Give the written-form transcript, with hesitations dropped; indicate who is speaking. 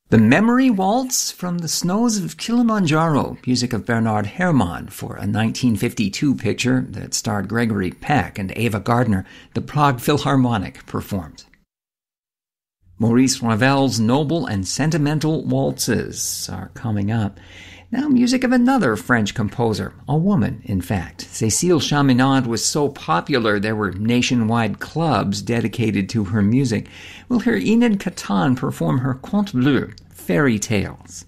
Speaker 1: The Memory Waltz from the Snows of Kilimanjaro, music of Bernard Herrmann for a 1952 picture that starred Gregory Peck and Ava Gardner, the Prague Philharmonic performed. Maurice Ravel's Noble and Sentimental Waltzes are coming up. Now music of another French composer, a woman, in fact. Cécile Chaminade was so popular there were nationwide clubs dedicated to her music. We'll hear Enid Catan perform her Conte Bleu, Fairy Tales.